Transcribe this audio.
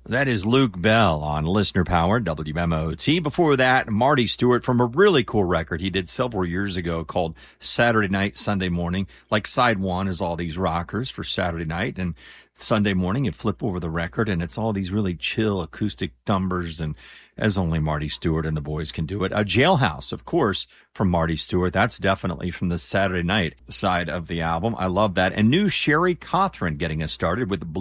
That is Luke Bell on Listener Power, WMOT. Before that, Marty Stuart from a really cool record he did several years ago called Saturday Night, Sunday Morning. Like side one is all these rockers for Saturday night, and Sunday morning you flip over the record and it's all these really chill acoustic numbers, and as only Marty Stuart and the boys can do it. A Jailhouse, of course, from Marty Stuart. That's definitely from the Saturday night side of the album. I love that. And new Sherry Cothran getting us started with the